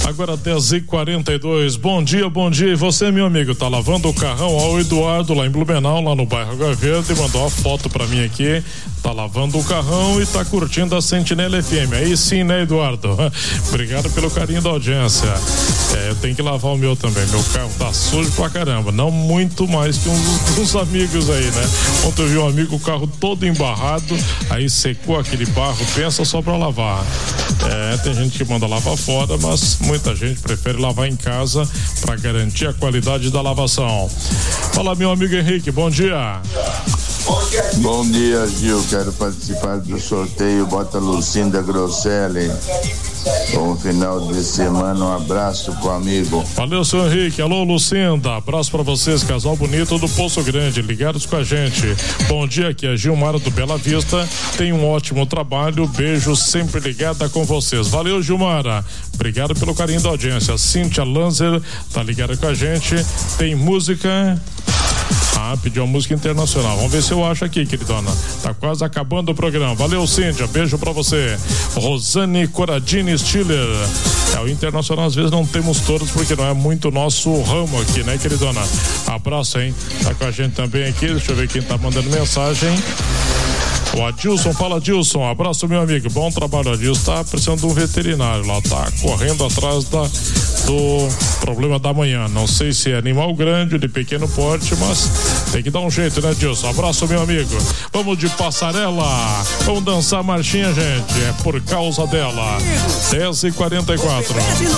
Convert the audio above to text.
Agora 10h42. Bom dia. E você, meu amigo, tá lavando o carrão? Ó, o Eduardo lá em Blumenau, lá no bairro Água Verde, mandou a foto pra mim aqui. Tá lavando o carrão e tá curtindo a Sentinela FM. Aí sim, né, Eduardo? Obrigado pelo carinho da audiência. Eu tenho que lavar o meu também. Meu carro tá sujo pra caramba. Não muito mais que uns amigos aí, né? Ontem eu vi um amigo, o carro todo embarrado, aí secou aquele barro, pensa só pra lavar. Tem gente que manda lavar fora, mas muita gente prefere lavar em casa pra garantir a qualidade da lavação. Fala, meu amigo Henrique, bom dia. Bom dia, Gil. Quero participar do sorteio. Bota Lucinda Grosselli. Bom final de semana. Um abraço pro amigo. Valeu, seu Henrique. Alô, Lucinda. Abraço pra vocês, casal bonito do Poço Grande, ligados com a gente. Bom dia, aqui é Gilmara do Bela Vista. Tem um ótimo trabalho. Beijo, sempre ligada com vocês. Valeu, Gilmara. Obrigado pelo carinho da audiência. Cíntia Lanzer tá ligada com a gente. Tem música. Pediu uma música internacional. Vamos ver se eu acho aqui, queridona. Tá quase acabando o programa. Valeu, Cíntia. Beijo pra você. Rosane Coradini Stiller. O internacional às vezes não temos todos porque não é muito nosso ramo aqui, né, queridona? Abraço, hein? Tá com a gente também aqui. Deixa eu ver quem tá mandando mensagem. O Adilson, fala Adilson, abraço meu amigo, bom trabalho. Adilson tá precisando de um veterinário lá, tá correndo atrás do problema da manhã, não sei se é animal grande ou de pequeno porte, mas tem que dar um jeito, né, Adilson? Abraço meu amigo, vamos de passarela, vamos dançar marchinha, gente, é por causa dela. 10h44.